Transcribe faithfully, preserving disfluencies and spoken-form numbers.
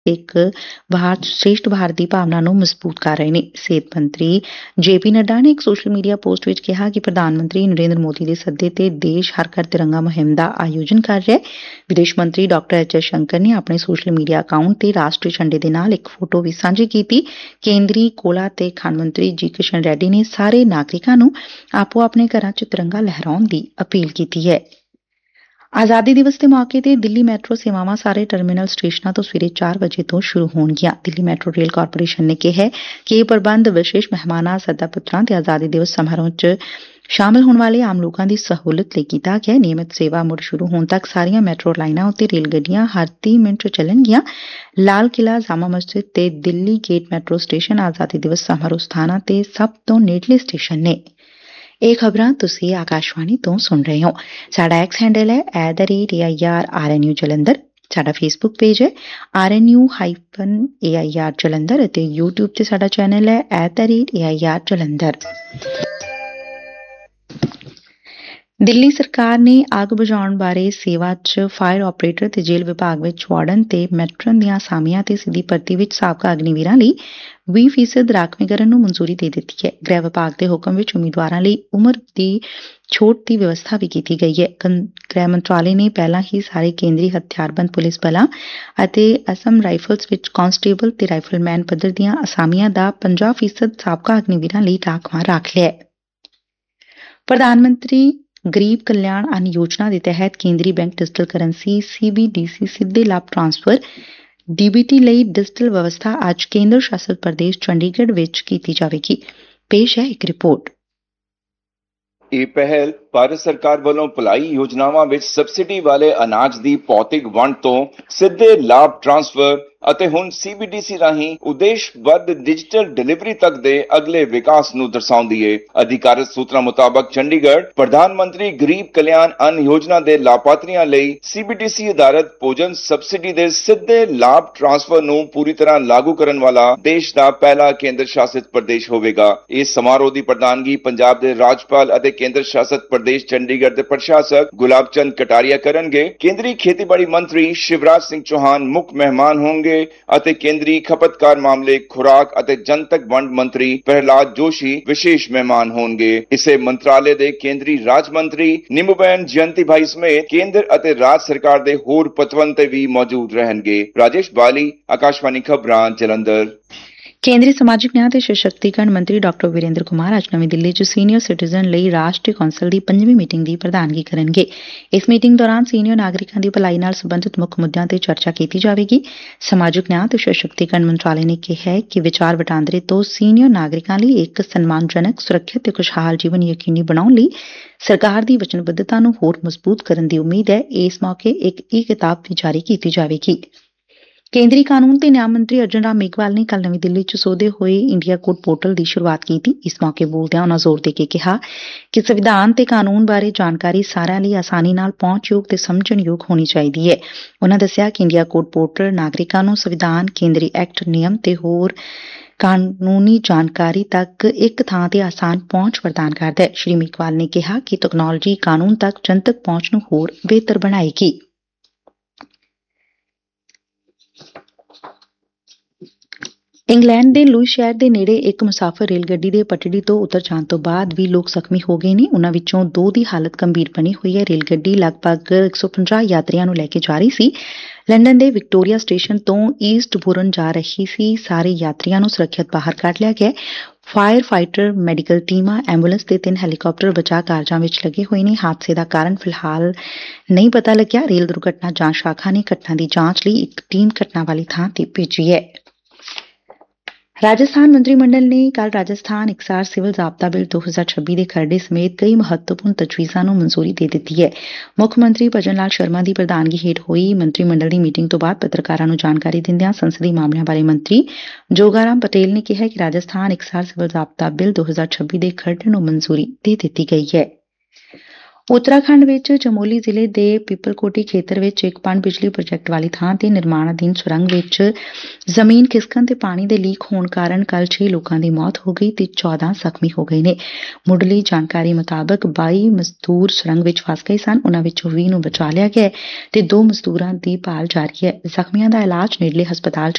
ਇੱਕ ਭਾਰਤ ਸ਼੍ਰੇਸ਼ਠ ਭਾਰਤ ਦੀ ਭਾਵਨਾ ਨੂੰ ਮਜ਼ਬੂਤ ਕਰ ਰਹੇ ਨੇ। ਸਿਹਤ ਮੰਤਰੀ ਜੇ ਪੀ ਨੱਡਾ ਨੇ ਇੱਕ ਸੋਸ਼ਲ ਮੀਡੀਆ ਪੋਸਟ ਵਿੱਚ ਕਿਹਾ ਕਿ ਪ੍ਰਧਾਨ ਮੰਤਰੀ ਨਰਿੰਦਰ ਮੋਦੀ ਦੇ ਸੱਦੇ ਤੇ ਦੇਸ਼ ਹਰ ਘਰ ਤਿਰੰਗਾ ਮੁਹਿੰਮ ਦਾ ਆਯੋਜਨ ਕਰ ਰਿਹਾ ਹੈ। ਵਿਦੇਸ਼ ਮੰਤਰੀ ਡਾਕਟਰ ਐਚ ਐਸ ਸ਼ੰਕਰ ਨੇ ਆਪਣੇ ਸੋਸ਼ਲ ਮੀਡੀਆ ਅਕਾਊਂਟ ਤੇ ਰਾਸ਼ਟਰੀ ਝੰਡੇ ਦੇ ਨਾਲ ਇੱਕ ਫੋਟੋ ਵੀ ਸਾਂਝੀ ਕੀਤੀ। ਕੇਂਦਰੀ ਕੋਲਾ ਤੇ ਖਾਨ ਮੰਤਰੀ ਜੀ ਕਿਸ਼ਨ ਰੈਡੀ ਨੇ ਸਾਰੇ ਨਾਗਰਿਕਾਂ ਨੂੰ ਆਪੋ ਆਪਣੇ ਘਰਾਂ 'ਚ ਤਿਰੰਗਾ ਲਹਿਰਾਉਣ ਦੀ ਅਪੀਲ ਕੀਤੀ ਹੈ। ਆਜ਼ਾਦੀ ਦਿਵਸ ਦੇ ਮੌਕੇ ਤੇ ਦਿੱਲੀ ਮੈਟਰੋ ਸੇਵਾਵਾਂ ਸਾਰੇ ਟਰਮੀਨਲ ਸਟੇਸ਼ਨਾਂ ਤੋਂ ਸਵੇਰੇ ਚਾਰ ਵਜੇ ਤੋਂ ਸ਼ੁਰੂ ਹੋਣਗੀਆਂ। ਦਿੱਲੀ ਮੈਟਰੋ ਰੇਲ ਕਾਰਪੋਰੇਸ਼ਨ ਨੇ ਕਿਹਾ ਕਿ ਇਹ ਪ੍ਰਬੰਧ ਵਿਸ਼ੇਸ਼ ਮਹਿਮਾਨਾਂ, ਸੱਦਾ ਪੱਤਰਾਂ ਤੇ ਆਜ਼ਾਦੀ ਦਿਵਸ ਸਮਾਰੋਹ 'ਚ ਸ਼ਾਮਲ ਹੋਣ ਵਾਲੇ ਆਮ ਲੋਕਾਂ ਦੀ ਸਹੂਲਤ ਲਈ ਕੀਤਾ ਗਿਆ। ਨਿਯਮਿਤ ਸੇਵਾ ਮੁੜ ਸ਼ੁਰੂ ਹੋਣ ਤੱਕ ਸਾਰੀਆਂ ਮੈਟਰੋ ਲਾਈਨਾਂ ਉੱਤੇ ਰੇਲ ਗੱਡੀਆਂ ਹਰ ਤੀਹ ਮਿੰਟ 'ਚ ਚੱਲਣਗੀਆਂ। ਲਾਲ ਕਿਲਾ, ਜਾਮਾ ਮਸਜਿਦ ਤੇ ਦਿੱਲੀ ਗੇਟ ਮੈਟਰੋ ਸਟੇਸ਼ਨ ਆਜ਼ਾਦੀ ਦਿਵਸ ਸਮਾਰੋਹ ਸਥਾਨਾਂ ਤੇ ਸਭ ਤੋਂ ਨੇੜਲੇ ਸਟੇਸ਼ਨ ਨੇ। ਇਹ ਖਬਰਾਂ ਤੁਸੀਂ ਆਕਾਸ਼ਵਾਣੀ ਤੋਂ ਸੁਣ ਰਹੇ ਹੋ। ਸਾਡਾ ਐਕਸ ਹੈਂਡਲ ਹੈ at the rate A I R R N U Jalandhar. ਸਾਡਾ ਫੇਸਬੁੱਕ ਪੇਜ ਹੈ R N U hyphen A I R Jalandhar ਅਤੇ ਯੂਟਿਊਬ ਤੇ ਸਾਡਾ ਚੈਨਲ ਹੈ at the rate A I R Jalandhar. Delhi ਸਰਕਾਰ ਨੇ ਅੱਗ ਬੁਝਾਉਣ ਬਾਰੇ ਸੇਵਾ 'ਚ ਫਾਇਰ ਆਪਰੇਟਰ ਤੇ ਜੇਲ੍ਹ ਵਿਭਾਗ ਵਿੱਚ ਵਾਰਡਨ ਤੇ ਮੈਟਰਨ ਦੀਆਂ ਅਸਾਮੀਆਂ ਤੇ ਸਿੱਧੀ ਭਰਤੀ ਵਿੱਚ ਸਾਬਕਾ ਅਗਨੀਵੀਰਾਂ ਲਈ ਵੀਹ ਫੀਸਦ ਰਾਖਵੀਕਰਨ ਨੂੰ ਮਨਜ਼ੂਰੀ ਦੇ ਦਿੱਤੀ ਹੈ। ਗ੍ਰਹਿ ਵਿਭਾਗ ਦੇ ਹੁਕਮ ਵਿੱਚ ਉਮੀਦਵਾਰਾਂ ਲਈ ਉਮਰ ਦੀ ਛੋਟ ਦੀ ਵਿਵਸਥਾ ਵੀ ਕੀਤੀ ਗਈ ਹੈ। ਗ੍ਰਹਿ ਮੰਤਰਾਲੇ ਨੇ ਪਹਿਲਾਂ ਹੀ ਸਾਰੇ ਕੇਂਦਰੀ ਹਥਿਆਰਬੰਦ ਪੁਲਿਸ ਬਲਾਂ ਅਤੇ ਅਸਮ ਰਾਈਫਲਸ ਵਿੱਚ ਕਾਂਸਟੇਬਲ ਤੇ ਰਾਈਫਲਮੈਨ ਪੱਧਰ ਦੀਆਂ ਅਸਾਮੀਆਂ ਦਾ ਪੰਜਾਹ ਫੀਸਦ ਸਾਬਕਾ ਅਗਨੀਵੀਰਾਂ ਲਈ ਰਾਖਵਾਂ ਰੱਖ ਲਿਆ ਹੈ। ਪ੍ਰਧਾਨ ਮੰਤਰੀ ਗਰੀਬ ਕਲਿਆਣ ਅੰਨ ਯੋਜਨਾ ਦੇ ਤਹਿਤ ਕੇਂਦਰੀ bank digital currency C B D C ਸਿੱਧੇ ਲਾਭ ਟਰਾਂਸਫਰ ਡੀ ਬੀ ਟੀ ਲਈ ਡਿਜੀਟਲ ਵਿਵਸਥਾ ਅੱਜ ਕੇਂਦਰ ਸ਼ਾਸਤ ਪ੍ਰਦੇਸ਼ ਚੰਡੀਗੜ੍ਹ ਵਿੱਚ ਕੀਤੀ ਜਾਵੇਗੀ। ਪੇਸ਼ ਹੈ ਇੱਕ ਰਿਪੋਰਟ। ਇਹ ਪਹਿਲ ਭਾਰਤ ਸਰਕਾਰ ਵੱਲੋਂ ਭਲਾਈ ਯੋਜਨਾਵਾਂ ਵਿੱਚ ਸਬਸਿਡੀ ਵਾਲੇ ਅਨਾਜ ਦੀ ਭੌਤਿਕ ਵੰਡ ਤੋਂ ਸਿੱਧੇ ਲਾਭ ਟਰਾਂਸਫਰ ਅਤੇ ਹੁਣ ਸੀ ਬੀ ਡੀ ਸੀ ਰਾਹੀਂ ਉਦੇਸ਼ਬੱਧ ਡਿਜੀਟਲ ਡਿਲੀਵਰੀ ਤੱਕ ਦੇ ਅਗਲੇ ਵਿਕਾਸ ਨੂੰ ਦਰਸਾਉਂਦੀ ਹੈ। ਅਧਿਕਾਰਤ ਸੂਤਰਾਂ ਮੁਤਾਬਕ ਚੰਡੀਗੜ੍ਹ ਪ੍ਰਧਾਨ ਮੰਤਰੀ ਗਰੀਬ ਕਲਿਆਣ ਅੰਨ ਯੋਜਨਾ ਦੇ ਲਾਭਪਾਤਰੀਆਂ ਲਈ ਸੀ ਬੀ ਡੀ ਸੀ ਆਧਾਰਿਤ ਭੋਜਨ ਸਬਸਿਡੀ ਦੇ ਸਿੱਧੇ ਲਾਭ ਟਰਾਂਸਫਰ ਨੂੰ ਪੂਰੀ ਤਰ੍ਹਾਂ ਲਾਗੂ ਕਰਨ ਵਾਲਾ ਦੇਸ਼ ਦਾ ਪਹਿਲਾ ਕੇਂਦਰ ਸ਼ਾਸਿਤ ਪ੍ਰਦੇਸ਼ ਹੋਵੇਗਾ। ਇਸ ਸਮਾਰੋਹ ਦੀ ਪ੍ਰਧਾਨਗੀ ਪੰਜਾਬ ਦੇ ਰਾਜਪਾਲ ਅਤੇ ਕੇਂਦਰ ਸ਼ਾਸਿਤ ਪ੍ਰਦੇਸ਼ ਚੰਡੀਗੜ੍ਹ ਦੇ ਪ੍ਰਸ਼ਾਸਕ ਗੁਲਾਬ ਚੰਦ ਕਟਾਰੀਆ ਕਰਨਗੇ। ਕੇਂਦਰੀ ਖੇਤੀਬਾੜੀ ਮੰਤਰੀ ਸ਼ਿਵਰਾਜ ਸਿੰਘ ਚੌਹਾਨ ਮੁੱਖ ਮਹਿਮਾਨ ਹੋਣਗੇ ਅਤੇ ਕੇਂਦਰੀ ਖਪਤਕਾਰ ਮਾਮਲੇ, ਖੁਰਾਕ ਅਤੇ ਜਨਤਕ ਵੰਡ ਮੰਤਰੀ ਪ੍ਰਹਿਲਾਦ ਜੋਸ਼ੀ ਵਿਸ਼ੇਸ਼ ਮਹਿਮਾਨ ਹੋਣਗੇ। ਇਸੇ ਮੰਤਰਾਲੇ ਦੇ ਕੇਂਦਰੀ ਰਾਜ ਮੰਤਰੀ ਨਿੰਬੂਬੈਨ ਜਯੰਤੀ ਭਾਈ ਸਮੇਤ ਕੇਂਦਰ ਅਤੇ ਰਾਜ ਸਰਕਾਰ ਦੇ ਹੋਰ ਪਤਵੰਤੇ ਵੀ ਮੌਜੂਦ ਰਹਿਣਗੇ। ਰਾਜੇਸ਼ ਬਾਲੀ, ਆਕਾਸ਼ਵਾਣੀ ਖਬਰਾਂ, ਜਲੰਧਰ। ਕੇਂਦਰੀ ਸਮਾਜਿਕ ਨਿਆਂ ਤੇ ਸਸ਼ਕਤੀਕਰਨ ਮੰਤਰੀ ਡਾਕਟਰ ਵੀਰੇਂਦਰ ਕੁਮਾਰ ਅੱਜ ਨਵੀਂ ਦਿੱਲੀ 'ਚ ਸੀਨੀਅਰ ਸਿਟੀਜ਼ਨ ਲਈ ਰਾਸ਼ਟਰੀ ਕੌਂਸਲ ਦੀ ਪੰਜਵੀਂ ਮੀਟਿੰਗ ਦੀ ਪ੍ਰਧਾਨਗੀ ਕਰਨਗੇ। ਇਸ ਮੀਟਿੰਗ ਦੌਰਾਨ ਸੀਨੀਅਰ ਨਾਗਰਿਕਾਂ ਦੀ ਭਲਾਈ ਨਾਲ ਸੰਬੰਧਿਤ ਮੁੱਖ ਮੁੱਦਿਆਂ ਤੇ ਚਰਚਾ ਕੀਤੀ ਜਾਵੇਗੀ। ਸਮਾਜਿਕ ਨਿਆਂ ਤੇ ਸਸ਼ਕਤੀਕਰਨ ਮੰਤਰਾਲੇ ਨੇ ਕਿਹਾ ਹੈ ਕਿ ਵਿਚਾਰ ਵਟਾਂਦਰੇ ਤੋਂ ਸੀਨੀਅਰ ਨਾਗਰਿਕਾਂ ਲਈ ਇੱਕ ਸਨਮਾਨਜਨਕ, ਸੁਰੱਖਿਅਤ ਤੇ ਖੁਸ਼ਹਾਲ ਜੀਵਨ ਯਕੀਨੀ ਬਣਾਉਣ ਲਈ ਸਰਕਾਰ ਦੀ ਵਚਨਬੱਧਤਾ ਨੂੰ ਹੋਰ ਮਜ਼ਬੂਤ ਕਰਨ ਦੀ ਉਮੀਦ ਹੈ। ਇਸ ਮੌਕੇ ਇੱਕ ਈ ਕਿਤਾਬ ਵੀ ਜਾਰੀ ਕੀਤੀ ਜਾਵੇਗੀ। ਕੇਂਦਰੀ ਕਾਨੂੰਨ ਤੇ ਨਿਆਂ ਮੰਤਰੀ ਅਰਜਨ ਰਾਮ ਮੇਘਵਾਲ ਨੇ ਕੱਲ੍ਹ ਨਵੀਂ ਦਿੱਲੀ 'ਚ ਸੋਧੇ ਹੋਏ ਇੰਡੀਆ ਕੋਡ ਪੋਰਟਲ ਦੀ ਸ਼ੁਰੂਆਤ ਕੀਤੀ। ਇਸ ਮੌਕੇ ਬੋਲਦਿਆਂ ਉਨ੍ਹਾਂ ਜ਼ੋਰ ਦੇ ਕੇ ਕਿਹਾ ਕਿ ਸੰਵਿਧਾਨ ਤੇ ਕਾਨੂੰਨ ਬਾਰੇ ਜਾਣਕਾਰੀ ਸਾਰਿਆਂ ਲਈ ਆਸਾਨੀ ਨਾਲ ਪਹੁੰਚਯੋਗ ਤੇ ਸਮਝਣਯੋਗ ਹੋਣੀ ਚਾਹੀਦੀ ਹੈ। ਉਨ੍ਹਾਂ ਦੱਸਿਆ ਕਿ ਇੰਡੀਆ ਕੋਡ ਪੋਰਟਲ ਨਾਗਰਿਕਾਂ ਨੂੰ ਸੰਵਿਧਾਨ, ਕੇਂਦਰੀ ਐਕਟ, ਨਿਯਮ ਤੇ ਹੋਰ ਕਾਨੂੰਨੀ ਜਾਣਕਾਰੀ ਤੱਕ ਇੱਕ ਥਾਂ ਤੇ ਆਸਾਨ ਪਹੁੰਚ ਪ੍ਰਦਾਨ ਕਰਦਾ ਹੈ। ਸ਼੍ਰੀ ਮੇਘਵਾਲ ਨੇ ਕਿਹਾ ਕਿ ਤਕਨਾਲੋਜੀ ਕਾਨੂੰਨ ਤੱਕ ਜਨਤਕ ਪਹੁੰਚ ਨੂੰ ਹੋਰ ਬਿਹਤਰ ਬਣਾਏਗੀ। ਇੰਗਲੈਂਡ ਦੇ ਲੂਈ ਸ਼ਹਿਰ ਦੇ ਨੇੜੇ ਇੱਕ ਮੁਸਾਫਰ ਰੇਲ ਗੱਡੀ ਦੇ ਪਟੜੀ ਤੋਂ ਉਤਰ ਜਾਣ ਤੋਂ ਬਾਅਦ ਵੀਹ ਲੋਕ ਜ਼ਖਮੀ ਹੋ ਗਏ ਨੇ। ਉਨ੍ਹਾਂ ਵਿੱਚੋਂ ਦੋ ਦੀ ਹਾਲਤ ਗੰਭੀਰ ਬਣੀ ਹੋਈ ਹੈ। ਰੇਲ ਗੱਡੀ ਲਗਭਗ ਇੱਕ ਸੌ ਪੰਜਾਹ ਯਾਤਰੀਆਂ ਨੂੰ ਲੈ ਕੇ ਜਾ ਰਹੀ ਸੀ। ਲੰਡਨ ਦੇ ਵਿਕਟੋਰੀਆ ਸਟੇਸ਼ਨ ਤੋਂ ਈਸਟ ਬੁਰਨ ਜਾ ਰਹੀ ਸੀ। ਸਾਰੇ ਯਾਤਰੀਆਂ ਨੂੰ ਸੁਰੱਖਿਅਤ ਬਾਹਰ ਕੱਢ ਲਿਆ ਗਿਆ। ਫਾਇਰ ਫਾਈਟਰ, ਮੈਡੀਕਲ ਟੀਮਾਂ, ਐਂਬੂਲੈਂਸ ਤੇ ਤਿੰਨ ਹੈਲੀਕਾਪਟਰ ਬਚਾਅ ਕਾਰਜਾਂ ਵਿੱਚ ਲੱਗੇ ਹੋਏ ਨੇ। ਹਾਦਸੇ ਦਾ ਕਾਰਨ ਫਿਲਹਾਲ ਨਹੀਂ ਪਤਾ ਲੱਗਿਆ। ਰੇਲ ਦੁਰਘਟਨਾ ਜਾਂਚ ਸ਼ਾਖਾ ਨੇ ਘਟਨਾ ਦੀ ਜਾਂਚ ਲਈ ਇੱਕ ਟੀਮ ਘਟਨਾ ਵਾਲੀ ਥਾਂ ਤੇ ਭੇਜੀ ਹੈ। ਰਾਜਸਥਾਨ ਮੰਤਰੀ ਮੰਡਲ ਨੇ ਕੱਲ੍ਹ ਰਾਜਸਥਾਨ ਇਕਸਾਰ ਸਿਵਲ ਜ਼ਾਬਤਾ ਬਿੱਲ ਦੋ ਹਜ਼ਾਰ ਛੱਬੀ ਦੇ ਖਰੜੇ ਸਮੇਤ ਕਈ ਮਹੱਤਵਪੂਰਨ ਤਜਵੀਜ਼ਾਂ ਨੂੰ ਮਨਜ਼ੂਰੀ ਦੇ ਦਿੱਤੀ ਹੈ। ਮੁੱਖ ਮੰਤਰੀ ਭਜਨ ਲਾਲ ਸ਼ਰਮਾ ਦੀ ਪ੍ਰਧਾਨਗੀ ਹੇਠ ਹੋਈ ਮੰਤਰੀ ਮੰਡਲ ਦੀ ਮੀਟਿੰਗ ਤੋਂ ਬਾਅਦ ਪੱਤਰਕਾਰਾਂ ਨੂੰ ਜਾਣਕਾਰੀ ਦਿੰਦਿਆਂ ਸੰਸਦੀ ਮਾਮਲਿਆਂ ਬਾਰੇ ਮੰਤਰੀ ਜੋਗਾਰਾਮ ਪਟੇਲ ਨੇ ਕਿਹਾ ਕਿ ਰਾਜਸਥਾਨ ਇਕਸਾਰ ਸਿਵਲ ਜ਼ਾਬਤਾ ਬਿੱਲ ਦੋ ਹਜ਼ਾਰ ਛੱਬੀ ਦੇ ਖਰੜੇ ਨੂੰ ਮਨਜ਼ੂਰੀ ਦੇ ਦਿੱਤੀ ਗਈ ਹੈ। ਉੱਤਰਾਖੰਡ ਵਿੱਚ ਚਮੋਲੀ ਜ਼ਿਲ੍ਹੇ ਦੇ ਪਿਪਲਕੋਟੀ ਖੇਤਰ ਵਿੱਚ ਇੱਕ ਪਣ ਬਿਜਲੀ ਪ੍ਰੋਜੈਕਟ ਵਾਲੀ ਥਾਂ ਤੇ ਨਿਰਮਾਣ ਅਧੀਨ ਸੁਰੰਗ ਵਿੱਚ ਜ਼ਮੀਨ ਖਿਸਕਣ ਤੇ ਪਾਣੀ ਦੇ ਲੀਕ ਹੋਣ ਕਾਰਨ ਕੱਲ੍ਹ ਛੇ ਲੋਕਾਂ ਦੀ ਮੌਤ ਹੋ ਗਈ ਤੇ ਚੌਦਾਂ ਜ਼ਖਮੀ ਹੋ ਗਏ ਨੇ। ਮੁੱਢਲੀ ਜਾਣਕਾਰੀ ਮੁਤਾਬਕ ਬਾਈ ਮਜ਼ਦੂਰ ਸੁਰੰਗ ਵਿੱਚ ਫਸ ਗਏ ਸਨ। ਉਨ੍ਹਾਂ ਵਿੱਚੋਂ ਵੀਹ ਨੂੰ ਬਚਾ ਲਿਆ ਗਿਆ ਤੇ ਦੋ ਮਜ਼ਦੂਰਾਂ ਦੀ ਭਾਲ ਜਾਰੀ ਹੈ। ਜ਼ਖਮੀਆਂ ਦਾ ਇਲਾਜ ਨੇੜਲੇ ਹਸਪਤਾਲ